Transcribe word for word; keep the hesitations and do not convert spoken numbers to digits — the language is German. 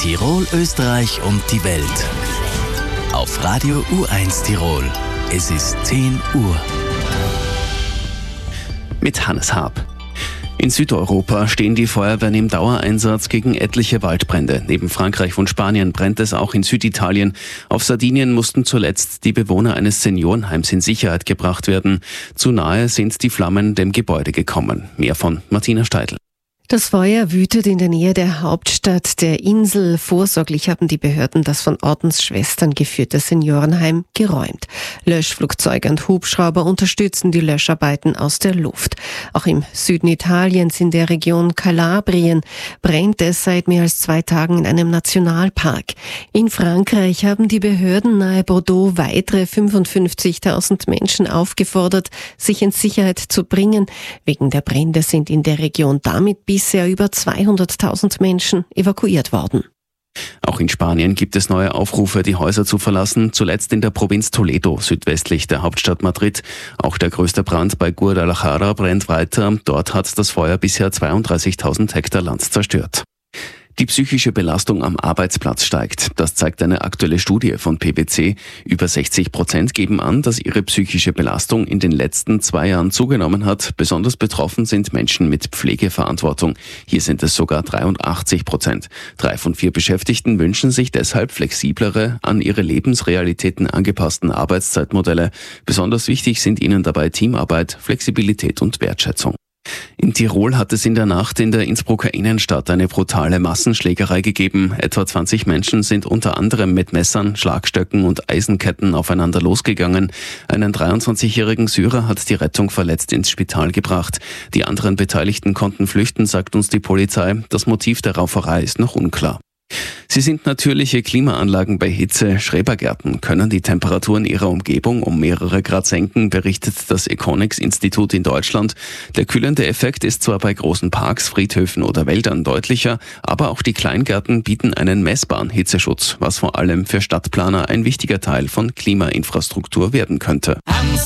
Tirol, Österreich und die Welt. Auf Radio U eins Tirol. Es ist zehn Uhr. Mit Hannes Haab. In Südeuropa stehen die Feuerwehren im Dauereinsatz gegen etliche Waldbrände. Neben Frankreich und Spanien brennt es auch in Süditalien. Auf Sardinien mussten zuletzt die Bewohner eines Seniorenheims in Sicherheit gebracht werden. Zu nahe sind die Flammen dem Gebäude gekommen. Mehr von Martina Steidl. Das Feuer wütet in der Nähe der Hauptstadt der Insel. Vorsorglich haben die Behörden das von Ordensschwestern geführte Seniorenheim geräumt. Löschflugzeuge und Hubschrauber unterstützen die Löscharbeiten aus der Luft. Auch im Süden Italiens, in der Region Kalabrien, brennt es seit mehr als zwei Tagen in einem Nationalpark. In Frankreich haben die Behörden nahe Bordeaux weitere fünfundfünfzigtausend Menschen aufgefordert, sich in Sicherheit zu bringen. Wegen der Brände sind in der Region damit bisher über zweihunderttausend Menschen evakuiert worden. Auch in Spanien gibt es neue Aufrufe, die Häuser zu verlassen, zuletzt in der Provinz Toledo, südwestlich der Hauptstadt Madrid. Auch der größte Brand bei Guadalajara brennt weiter. Dort hat das Feuer bisher zweiunddreißigtausend Hektar Land zerstört. Die psychische Belastung am Arbeitsplatz steigt. Das zeigt eine aktuelle Studie von P W C. Über sechzig Prozent geben an, dass ihre psychische Belastung in den letzten zwei Jahren zugenommen hat. Besonders betroffen sind Menschen mit Pflegeverantwortung. Hier sind es sogar dreiundachtzig Prozent. Drei von vier Beschäftigten wünschen sich deshalb flexiblere, an ihre Lebensrealitäten angepassten Arbeitszeitmodelle. Besonders wichtig sind ihnen dabei Teamarbeit, Flexibilität und Wertschätzung. In Tirol hat es in der Nacht in der Innsbrucker Innenstadt eine brutale Massenschlägerei gegeben. Etwa zwanzig Menschen sind unter anderem mit Messern, Schlagstöcken und Eisenketten aufeinander losgegangen. Einen dreiundzwanzigjährigen Syrer hat die Rettung verletzt ins Spital gebracht. Die anderen Beteiligten konnten flüchten, sagt uns die Polizei. Das Motiv der Rauferei ist noch unklar. Sie sind natürliche Klimaanlagen bei Hitze. Schrebergärten können die Temperaturen ihrer Umgebung um mehrere Grad senken, berichtet das Econics-Institut in Deutschland. Der kühlende Effekt ist zwar bei großen Parks, Friedhöfen oder Wäldern deutlicher, aber auch die Kleingärten bieten einen messbaren Hitzeschutz, was vor allem für Stadtplaner ein wichtiger Teil von Klimainfrastruktur werden könnte.